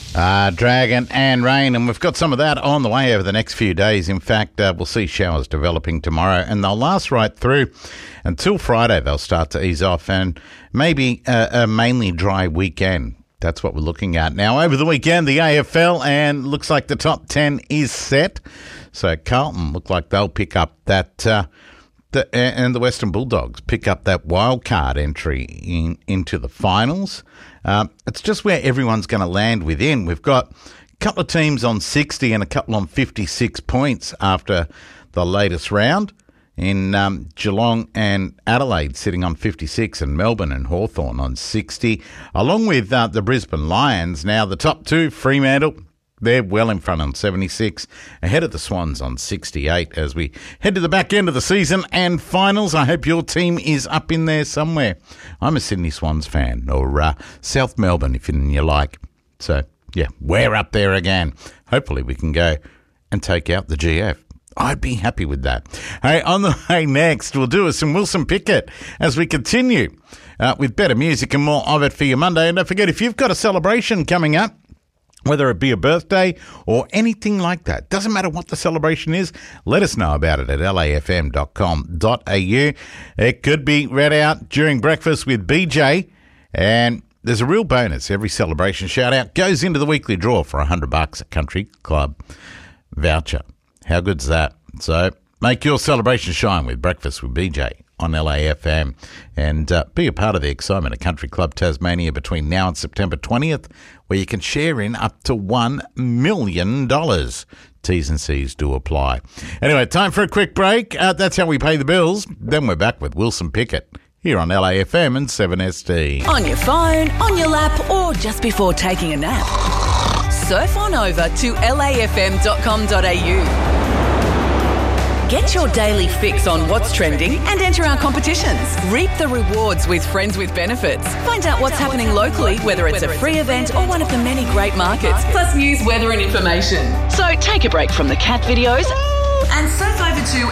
Dragon and rain, and we've got some of that on the way over the next few days. In fact, we'll see showers developing tomorrow, and they'll last right through until Friday. They'll start to ease off, and maybe a mainly dry weekend. That's what we're looking at. Now, over the weekend, the AFL, and looks like the top 10 is set. So Carlton look like they'll pick up that, and the Western Bulldogs pick up that wild card entry into the finals. It's just where everyone's going to land within. We've got a couple of teams on 60 and a couple on 56 points after the latest round. In Geelong and Adelaide sitting on 56, and Melbourne and Hawthorn on 60, along with the Brisbane Lions. Now the top two, Fremantle, they're well in front on 76, ahead of the Swans on 68 as we head to the back end of the season and finals. I hope your team is up in there somewhere. I'm a Sydney Swans fan, or South Melbourne if you like. So, yeah, we're up there again. Hopefully we can go and take out the GF. I'd be happy with that. Hey, on the way next, we'll do some Wilson Pickett as we continue with better music and more of it for your Monday. And don't forget, if you've got a celebration coming up, whether it be a birthday or anything like that, doesn't matter what the celebration is, let us know about it at lafm.com.au. It could be read out during breakfast with BJ, and there's a real bonus. Every celebration shout-out goes into the weekly draw for $100 at Country Club voucher. How good's that? So make your celebration shine with Breakfast with BJ on LAFM, and be a part of the excitement at Country Club Tasmania between now and September 20th, where you can share in up to $1 million. T's and C's do apply. Anyway, time for a quick break. That's how we pay the bills. Then we're back with Wilson Pickett here on LAFM and 7ST. On your phone, on your lap, or just before taking a nap. Surf on over to lafm.com.au. Get your daily fix on what's trending and enter our competitions. Reap the rewards with Friends with Benefits. Find out what's happening locally, whether it's a free event or one of the many great markets, plus news, weather and information. So take a break from the cat videos and surf over to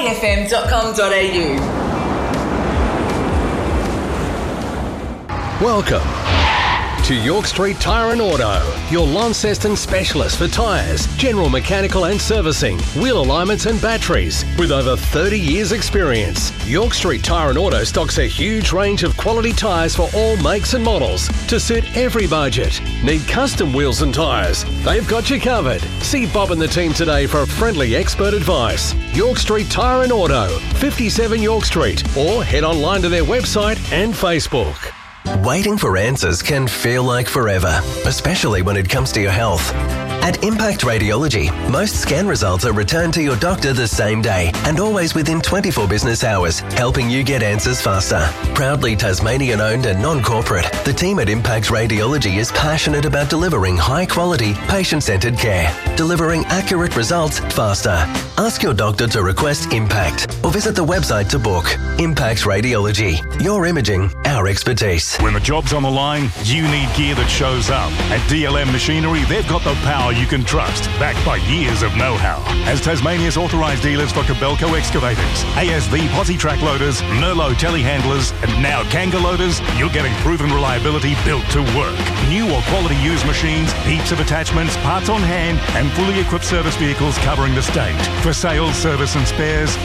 lafm.com.au. Welcome to York Street Tyre and Auto, your Launceston specialist for tyres, general mechanical and servicing, wheel alignments and batteries. With over 30 years experience, York Street Tyre and Auto stocks a huge range of quality tyres for all makes and models to suit every budget. Need custom wheels and tyres? They've got you covered. See Bob and the team today for friendly expert advice. York Street Tyre and Auto, 57 York Street, or head online to their website and Facebook. Waiting for answers can feel like forever, especially when it comes to your health. At Impact Radiology, most scan results are returned to your doctor the same day and always within 24 business hours, helping you get answers faster. Proudly Tasmanian-owned and non-corporate, the team at Impact Radiology is passionate about delivering high-quality, patient-centred care, delivering accurate results faster. Ask your doctor to request Impact or visit the website to book. Impact Radiology, your imaging, our expertise. When the job's on the line, you need gear that shows up. At DLM Machinery, they've got the power you can trust, backed by years of know-how. As Tasmania's authorised dealers for Kobelco excavators, ASV posse track loaders, Merlot telehandlers, and now Kanga loaders, you're getting proven reliability built to work. New or quality used machines, heaps of attachments, parts on hand, and fully equipped service vehicles covering the state. For sales, service and spares,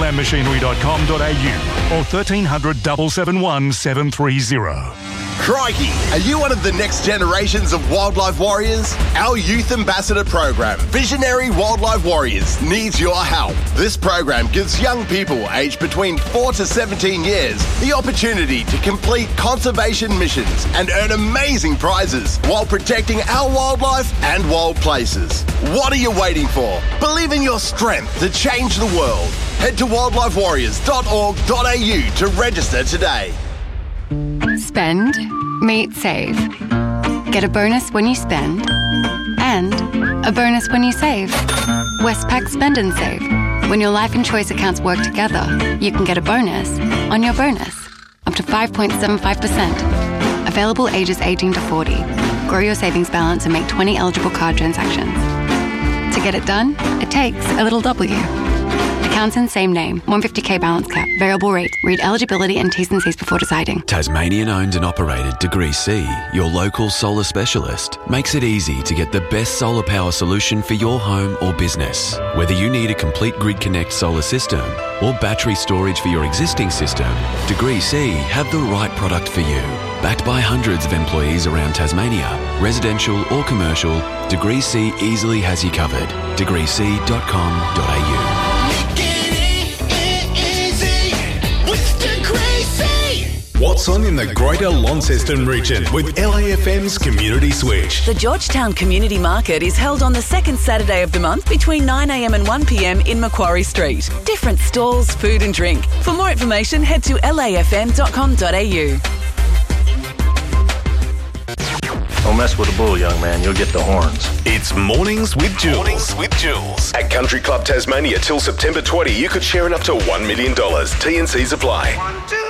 dlmmachinery.com.au or 1300 771 730. Crikey! Are you one of the next generations of wildlife warriors? Our Youth Ambassador program, Visionary Wildlife Warriors, needs your help. This program gives young people aged between 4 to 17 years the opportunity to complete conservation missions and earn amazing prizes while protecting our wildlife and wild places. What are you waiting for? Believe in your strength to change the world. Head to wildlifewarriors.org.au to register today. Spend, meet, save. Get a bonus when you spend and a bonus when you save. Westpac Spend and Save. When your life and choice accounts work together, you can get a bonus on your bonus, up to 5.75%. Available ages 18 to 40. Grow your savings balance and make 20 eligible card transactions. To get it done, it takes a little W. Townsend, same name. 150k balance cap. Variable rate. Read eligibility and T's and C's before deciding. Tasmanian owned and operated Degree C, your local solar specialist, makes it easy to get the best solar power solution for your home or business. Whether you need a complete Grid Connect solar system or battery storage for your existing system, Degree C have the right product for you. Backed by hundreds of employees around Tasmania, residential or commercial, Degree C easily has you covered. degreec.com.au. What's on in the Greater Launceston region with LAFM's Community Switch? The Georgetown Community Market is held on the second Saturday of the month between 9am and 1pm in Macquarie Street. Different stalls, food and drink. For more information, head to lafm.com.au. Don't mess with the bull, young man. You'll get the horns. It's Mornings with Jules. Mornings with Jules. At Country Club Tasmania till September 20, you could share in up to $1 million. T&Cs apply.